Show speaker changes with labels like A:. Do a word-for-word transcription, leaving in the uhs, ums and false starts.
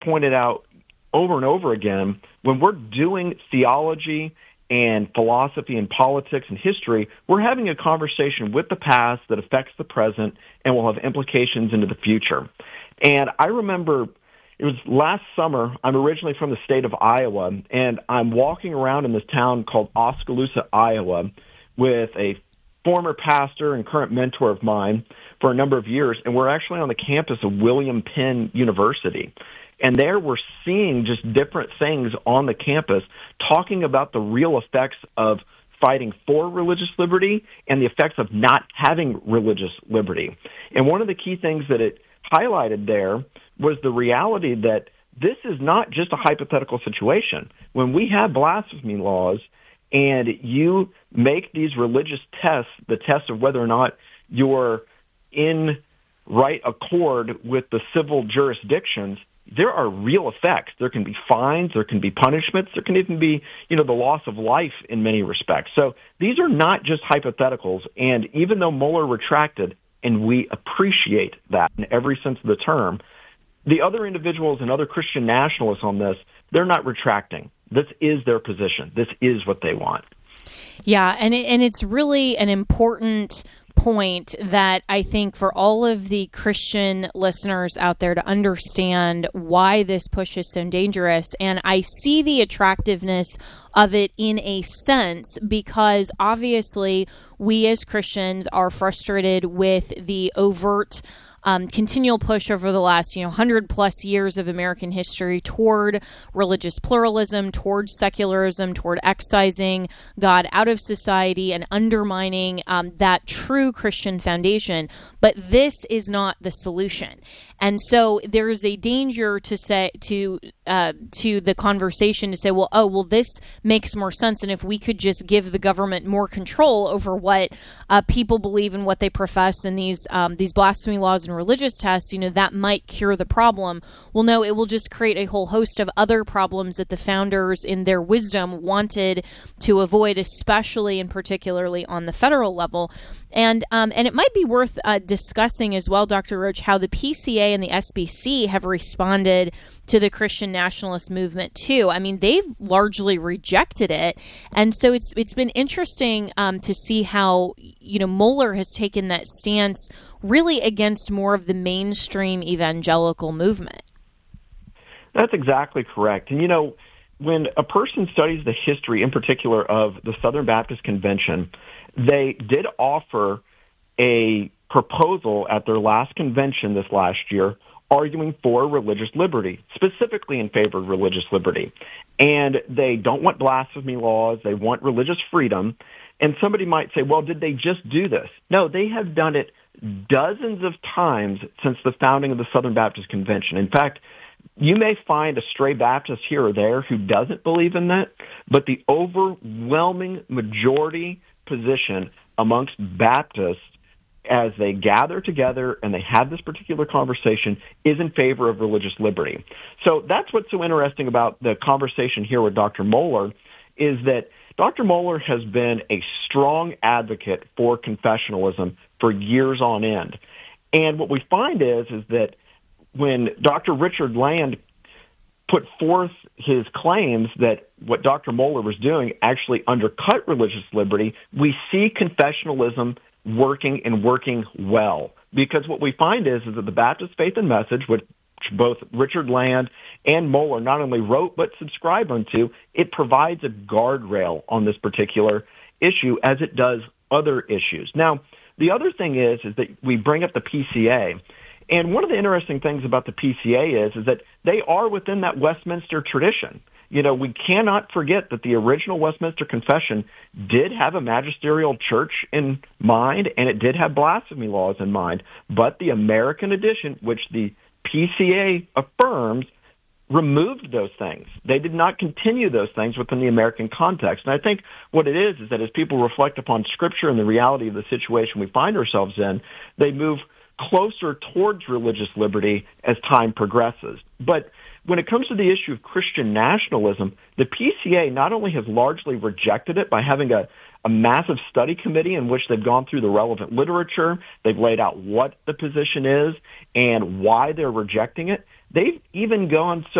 A: pointed out over and over again, when we're doing theology and philosophy and politics and history, we're having a conversation with the past that affects the present and will have implications into the future. And I remember it was last summer. I'm originally from the state of Iowa, and I'm walking around in this town called Oskaloosa, Iowa, with a former pastor and current mentor of mine for a number of years, and we're actually on the campus of William Penn University. And there we're seeing just different things on the campus talking about the real effects of fighting for religious liberty and the effects of not having religious liberty. And one of the key things that it highlighted there was the reality that this is not just a hypothetical situation. When we have blasphemy laws and you make these religious tests, the test of whether or not you're in right accord with the civil jurisdictions, there are real effects. There can be fines, there can be punishments, there can even be, you know, the loss of life in many respects. So these are not just hypotheticals, and even though Mohler retracted, and we appreciate that in every sense of the term, the other individuals and other Christian nationalists on this, they're not retracting. This is their position. This is what they want.
B: Yeah, and it, and it's really an important point that I think for all of the Christian listeners out there to understand why this push is so dangerous. And I see the attractiveness of it in a sense because obviously we as Christians are frustrated with the overt Um, continual push over the last, you know, hundred plus years of American history toward religious pluralism, toward secularism, toward excising God out of society and undermining um, that true Christian foundation. But this is not the solution. And so there is a danger to say to uh, to the conversation to say, well, oh, well, this makes more sense. And if we could just give the government more control over what uh, people believe and what they profess in these um, these blasphemy laws and religious tests, you know, that might cure the problem. Well, no, it will just create a whole host of other problems that the founders in their wisdom wanted to avoid, especially and particularly on the federal level. And um, and it might be worth uh, discussing as well, Doctor Roach, how the P C A and the S B C have responded to the Christian nationalist movement too. I mean, they've largely rejected it, and so it's it's been interesting um, to see how you know Mohler has taken that stance really against more of the mainstream evangelical movement.
A: That's exactly correct, and you know. When a person studies the history, in particular, of the Southern Baptist Convention, they did offer a proposal at their last convention this last year arguing for religious liberty, specifically in favor of religious liberty. And they don't want blasphemy laws. They want religious freedom. And somebody might say, well, did they just do this? No, they have done it dozens of times since the founding of the Southern Baptist Convention. In fact, you may find a stray Baptist here or there who doesn't believe in that, but the overwhelming majority position amongst Baptists as they gather together and they have this particular conversation is in favor of religious liberty. So that's what's so interesting about the conversation here with Doctor Mohler is that Doctor Mohler has been a strong advocate for confessionalism for years on end. And what we find is, is that when Doctor Richard Land put forth his claims that what Doctor Mohler was doing actually undercut religious liberty, we see confessionalism working and working well. Because what we find is, is that the Baptist Faith and Message, which both Richard Land and Mohler not only wrote but subscribed onto, it provides a guardrail on this particular issue as it does other issues. Now, the other thing is, is that we bring up the P C A. And one of the interesting things about the P C A is, is that they are within that Westminster tradition. You know, we cannot forget that the original Westminster Confession did have a magisterial church in mind, and it did have blasphemy laws in mind. But the American edition, which the P C A affirms, removed those things. They did not continue those things within the American context. And I think what it is is that as people reflect upon Scripture and the reality of the situation we find ourselves in, they move closer towards religious liberty as time progresses. But when it comes to the issue of Christian nationalism, the P C A not only has largely rejected it by having a, a massive study committee in which they've gone through the relevant literature, they've laid out what the position is and why they're rejecting it, They've even gone so